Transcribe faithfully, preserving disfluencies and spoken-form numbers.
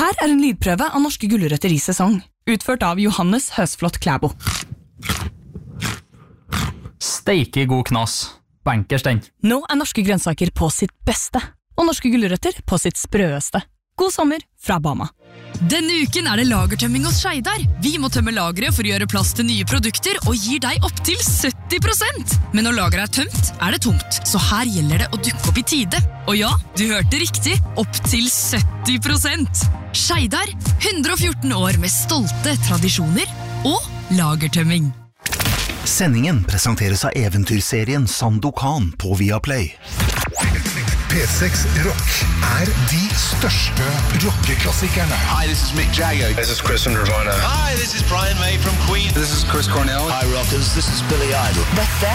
Her er en lydprøve av norske gulrøtter i sesong, utført av Johannes Høsflot Klæbo. Steike god knas. Bankers den. Nå er norske grønnsaker på sitt beste, og norske gulrøtter på sitt sprøeste. God sommer fra Bama. Denne uken er det lagertømming hos Skeidar. Vi må tømme lageret for å gjøre plass til nye produkter og gir deg opp til sytti prosent. Men når lageret er tømt, er det tomt. Så her gjelder det å dukke opp i tide. Og ja, du hørte riktig. Opp til sytti prosent. Skeidar, hundre og fjorten år med stolte tradisjoner og lagertømming. Sendingen presenteres av eventyrserien Sandokan på Viaplay. P seks Rock er de største rockeklassikerne. Hi, this is Mick Jagger. This is Chris from Nirvana. Hi, this is Brian May from Queen. This is Chris Cornell. Hi, rockers. This is Billy Idol. Dette